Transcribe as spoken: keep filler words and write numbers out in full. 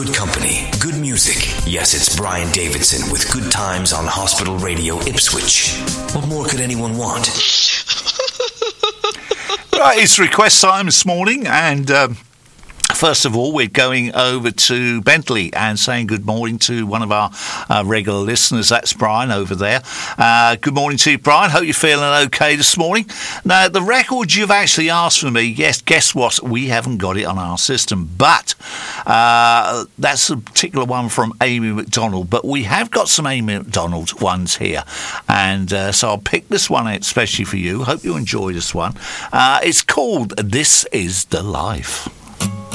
Good company, good music. Yes, it's Brian Davidson with Good Times on Hospital Radio Ipswich. What more could anyone want? Right, it's request time this morning, and um, first of all, we're going over to Bentley and saying good morning to one of our uh, regular listeners. That's Brian over there. Uh, good morning to you, Brian. Hope you're feeling okay this morning. Now, the record you've actually asked for me, yes, guess what? We haven't got it on our system, but uh, that's a particular one from Amy McDonald. But we have got some Amy McDonald ones here, and uh, so I'll pick this one out especially for you. Hope you enjoy this one. Uh, it's called This Is the Life.